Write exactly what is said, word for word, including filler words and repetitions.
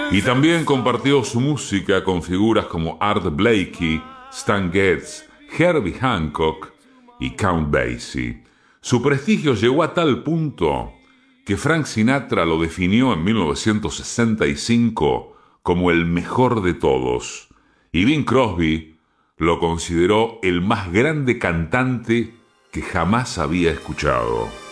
Y también compartió su música con figuras como Art Blakey, Stan Getz, Herbie Hancock y Count Basie. Su prestigio llegó a tal punto que Frank Sinatra lo definió en mil novecientos sesenta y cinco como el mejor de todos, y Bing Crosby lo consideró el más grande cantante que jamás había escuchado.